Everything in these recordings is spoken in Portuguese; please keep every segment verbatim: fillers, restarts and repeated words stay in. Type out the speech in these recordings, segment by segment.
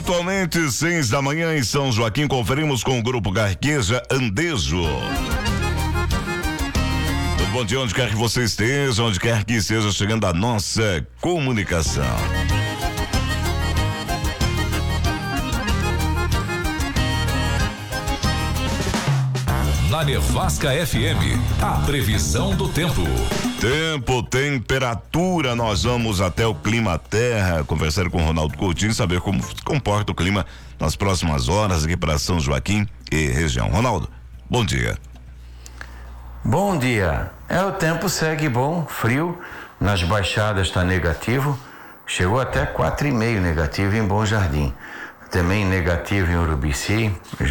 Pontualmente, seis da manhã em São Joaquim, conferimos com o Grupo Carqueja Andejo. Muito bom dia, onde quer que você esteja, onde quer que esteja chegando a nossa comunicação. Na Nevasca F M, a previsão do tempo. Tempo, temperatura, nós vamos até o Clima Terra, conversar com o Ronaldo Coutinho, saber como se comporta o clima nas próximas horas aqui para São Joaquim e região. Ronaldo, bom dia. Bom dia. É, o tempo segue bom, frio, nas baixadas está negativo, chegou até quatro e meio negativo em Bom Jardim. Também negativo em Urubici,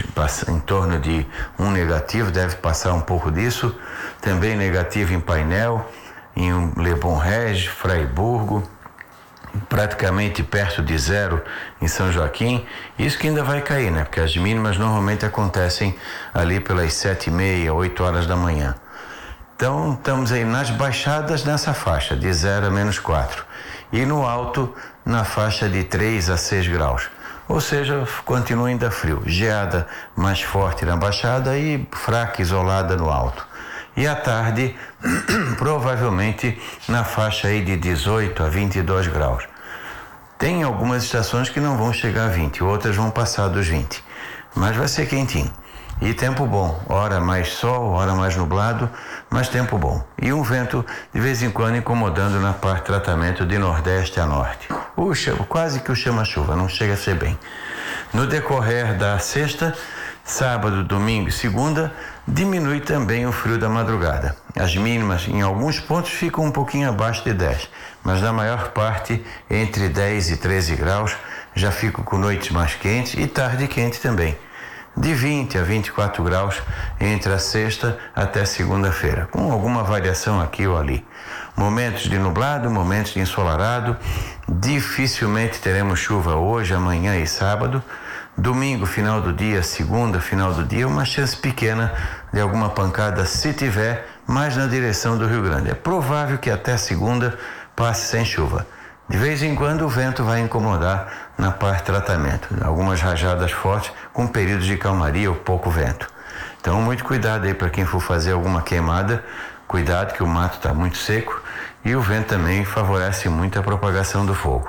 em torno de um negativo, deve passar um pouco disso. Também negativo em Painel, em Lebon Regi, Fraiburgo, praticamente perto de zero em São Joaquim. Isso que ainda vai cair, né? Porque as mínimas normalmente acontecem ali pelas sete e meia, oito horas da manhã. Então, estamos aí nas baixadas nessa faixa, de zero a menos quatro. E no alto, na faixa de três a seis graus. Ou seja, continua ainda frio. Geada mais forte na baixada e fraca, isolada no alto. E à tarde, provavelmente na faixa aí de dezoito a vinte e dois graus. Tem algumas estações que não vão chegar a vinte, outras vão passar dos vinte. Mas vai ser quentinho. E tempo bom, hora mais sol, hora mais nublado, mas tempo bom. E um vento de vez em quando incomodando na parte de tratamento de nordeste a norte. Puxa, quase que o chama-chuva, não chega a ser bem. No decorrer da sexta, sábado, domingo e segunda, diminui também o frio da madrugada. As mínimas em alguns pontos ficam um pouquinho abaixo de dez, mas na maior parte entre dez e treze graus, já ficam com noites mais quentes e tarde quente também. De vinte a vinte e quatro graus entre a sexta até segunda-feira, com alguma variação aqui ou ali. Momentos de nublado, momentos de ensolarado, dificilmente teremos chuva hoje, amanhã e sábado. Domingo, final do dia, segunda, final do dia, uma chance pequena de alguma pancada, se tiver, mais na direção do Rio Grande. É provável que até segunda passe sem chuva. De vez em quando o vento vai incomodar na parte de tratamento. Algumas rajadas fortes com períodos de calmaria ou pouco vento. Então muito cuidado aí para quem for fazer alguma queimada. Cuidado que o mato está muito seco e o vento também favorece muito a propagação do fogo.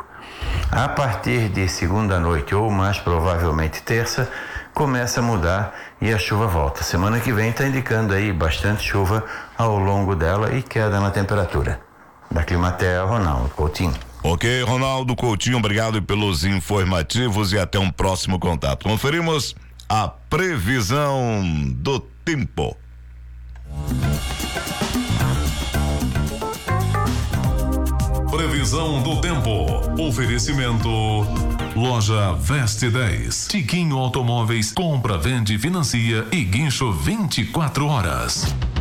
A partir de segunda noite ou mais provavelmente terça, começa a mudar e a chuva volta. Semana que vem está indicando aí bastante chuva ao longo dela e queda na temperatura. Da Climaterra, Ronaldo Coutinho. Ok, Ronaldo Coutinho, obrigado pelos informativos e até um próximo contato. Conferimos a previsão do tempo. Previsão do tempo. Oferecimento Loja Veste dez. Tiquinho Automóveis, compra, vende, financia e guincho vinte e quatro horas.